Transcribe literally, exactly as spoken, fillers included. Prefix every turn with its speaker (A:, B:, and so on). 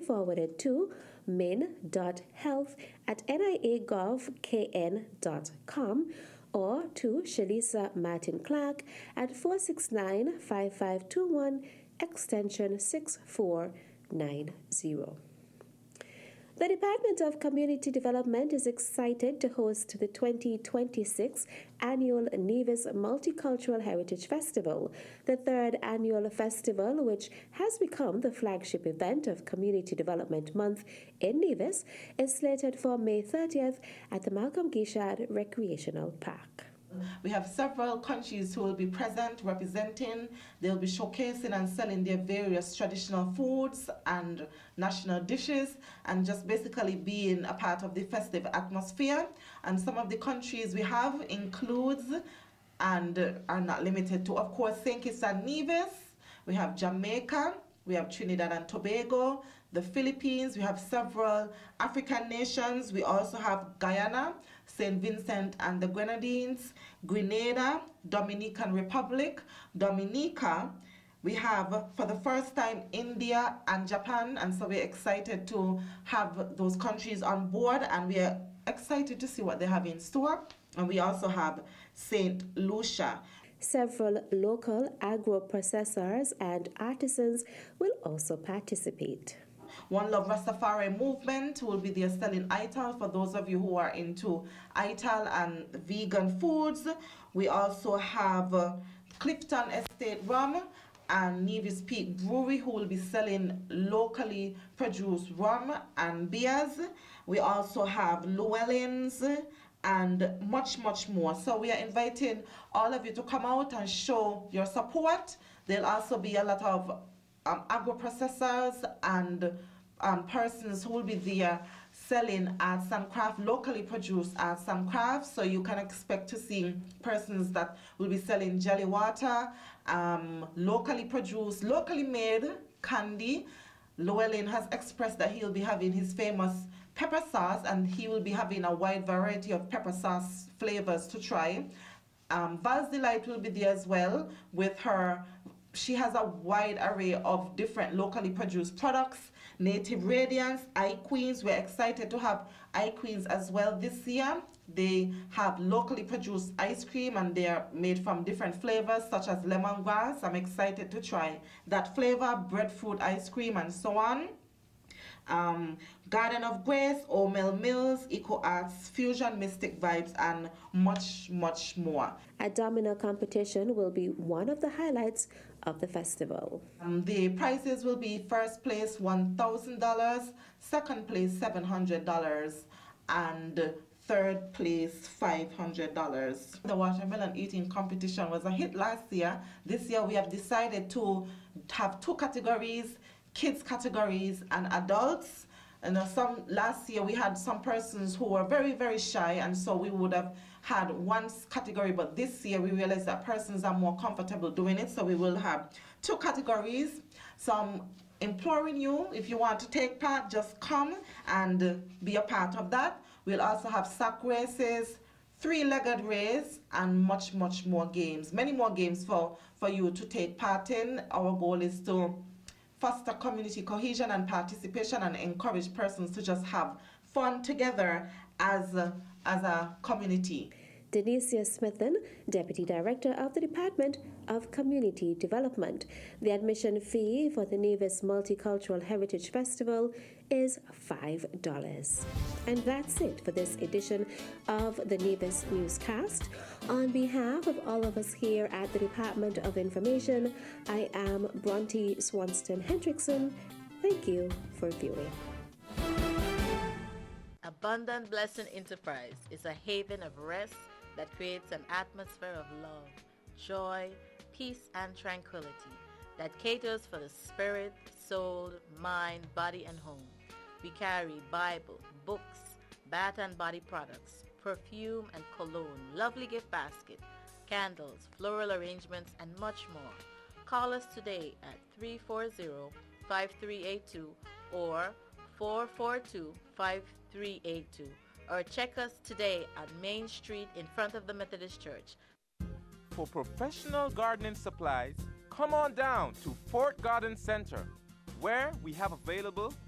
A: forwarded to min dot health at n i a gov k n dot com or to Shalisa Martin Clark at four six nine, five five two one, extension six four nine zero. The Department of Community Development is excited to host the twenty twenty-six annual Nevis Multicultural Heritage Festival. The third annual festival, which has become the flagship event of Community Development Month in Nevis, is slated for May thirtieth at the Malcolm Gishad Recreational Park.
B: We have several countries who will be present, representing. They'll be showcasing and selling their various traditional foods and national dishes, and just basically being a part of the festive atmosphere. And some of the countries we have includes, and are not limited to, of course, Saint Kitts and Nevis. We have Jamaica. We have Trinidad and Tobago, the Philippines. We have several African nations. We also have Guyana, Saint Vincent and the Grenadines, Grenada, Dominican Republic, Dominica. We have, for the first time, India and Japan, and so we're excited to have those countries on board, and we're excited to see what they have in store. And we also have Saint Lucia.
A: Several local agro-processors and artisans will also participate.
B: One Love Rastafari movement will be there selling ital for those of you who are into ital and vegan foods. We also have uh, Clifton Estate Rum and Nevis Peak Brewery, who will be selling locally produced rum and beers. We also have Llewellyn's and much, much more. So we are inviting all of you to come out and show your support. There'll also be a lot of um, agro-processors and um, persons who will be there selling arts and craft, locally produced arts and crafts. So you can expect to see persons that will be selling jelly water, um, locally produced, locally made candy. Llewellyn has expressed that he'll be having his famous pepper sauce, and he will be having a wide variety of pepper sauce flavors to try. Um, Val's Delight will be there as well with her. She has a wide array of different locally produced products. Native Radiance, iQueens. We're excited to have iQueens as well this year. They have locally produced ice cream, and they are made from different flavors such as lemongrass. I'm excited to try that flavor, breadfruit ice cream, and so on. Um, Garden of Grace, O'Mel Mills, Eco Arts, Fusion, Mystic Vibes, and much, much more.
A: A domino competition will be one of the highlights of the festival.
B: Um, the prizes will be first place one thousand dollars, second place seven hundred dollars, and third place five hundred dollars. The watermelon eating competition was a hit last year. This year we have decided to have two categories, kids categories and adults. And uh, some last year we had some persons who were very, very shy, and so we would have had one category, but this year we realized that persons are more comfortable doing it, so we will have two categories. So I'm imploring you, if you want to take part, just come and uh, be a part of that. We'll also have sack races, three-legged race, and much, much more games. Many more games for, for you to take part in. Our goal is to foster community cohesion and participation and encourage persons to just have fun together as a, as a community.
A: Denicia Smithen, Deputy Director of the Department of Community Development. The admission fee for the Nevis Multicultural Heritage Festival is five dollars. And that's it for this edition of the Nevis Newscast. On behalf of all of us here at the Department of Information, I am Bronte Swanston Hendrickson. Thank you for viewing.
C: Abundant Blessing Enterprise is a haven of rest that creates an atmosphere of love, joy, peace, and tranquility that caters for the spirit, soul, mind, body, and home. We carry Bible, books, bath and body products, perfume and cologne, lovely gift basket, candles, floral arrangements, and much more. Call us today at three four zero, five three eight two or four four two, five three eight two, or check us today at Main Street in front of the Methodist Church.
D: For professional gardening supplies, come on down to Fort Garden Center, where we have available